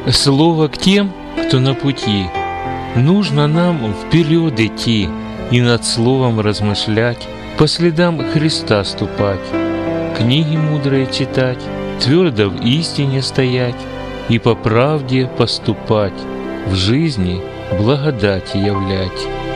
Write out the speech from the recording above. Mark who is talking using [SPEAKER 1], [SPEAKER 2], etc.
[SPEAKER 1] Слово к тем, кто на пути. Нужно нам вперед идти и над словом размышлять, по следам Христа ступать, книги мудрые читать, твердо в истине стоять и по правде поступать, в жизни благодать являть.